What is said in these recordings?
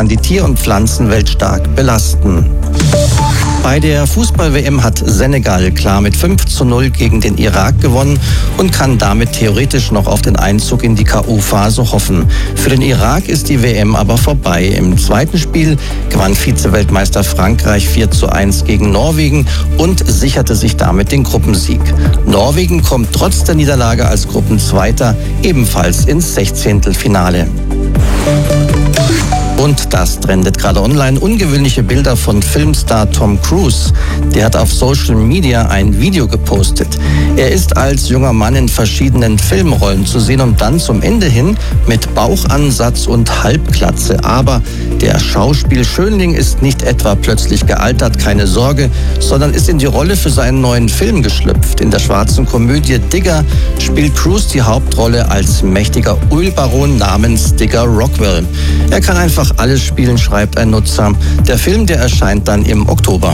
kann die Tier- und Pflanzenwelt stark belasten. Bei der Fußball-WM hat Senegal klar mit 5:0 gegen den Irak gewonnen und kann damit theoretisch noch auf den Einzug in die K.O.-Phase hoffen. Für den Irak ist die WM aber vorbei. Im zweiten Spiel gewann Vize-Weltmeister Frankreich 4:1 gegen Norwegen und sicherte sich damit den Gruppensieg. Norwegen kommt trotz der Niederlage als Gruppenzweiter ebenfalls ins 16. Und das trendet gerade online. Ungewöhnliche Bilder von Filmstar Tom Cruise. Der hat auf Social Media ein Video gepostet. Er ist als junger Mann in verschiedenen Filmrollen zu sehen und dann zum Ende hin mit Bauchansatz und Halbglatze. Aber der Schauspielschönling ist nicht etwa plötzlich gealtert, keine Sorge, sondern ist in die Rolle für seinen neuen Film geschlüpft. In der schwarzen Komödie Digger spielt Cruise die Hauptrolle als mächtiger Ölbaron namens Digger Rockwell. Er kann einfach alles spielen, schreibt ein Nutzer. Der Film, der erscheint dann im Oktober.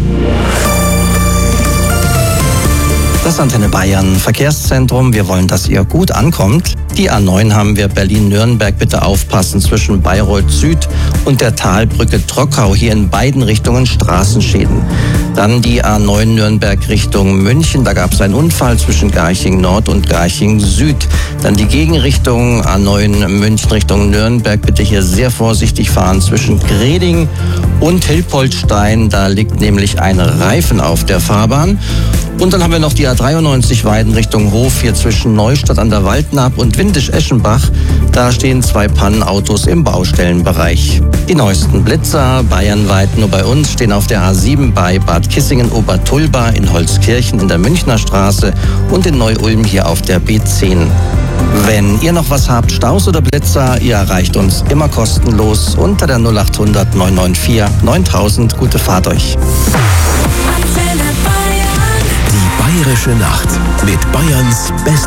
Das Antenne Bayern Verkehrszentrum. Wir wollen, dass ihr gut ankommt. Die A9 haben wir Berlin-Nürnberg. Bitte aufpassen zwischen Bayreuth Süd und der Talbrücke Trockau. Hier in beiden Richtungen Straßenschäden. Dann die A9 Nürnberg Richtung München. Da gab es einen Unfall zwischen Garching Nord und Garching Süd. Dann die Gegenrichtung A9 München Richtung Nürnberg. Bitte hier sehr vorsichtig fahren zwischen Greding und Hilpoltstein. Da liegt nämlich ein Reifen auf der Fahrbahn. Und dann haben wir noch die A93 Weiden Richtung Hof, hier zwischen Neustadt an der Waldnaab und Windisch-Eschenbach. Da stehen 2 Pannenautos im Baustellenbereich. Die neuesten Blitzer bayernweit nur bei uns stehen auf der A7 bei Bad Kissingen-Obertulba, in Holzkirchen in der Münchner Straße und in Neu-Ulm hier auf der B10. Wenn ihr noch was habt, Staus oder Blitzer, ihr erreicht uns immer kostenlos unter der 0800 994 9000. Gute Fahrt euch. Die Bayerische Nacht mit Bayerns Best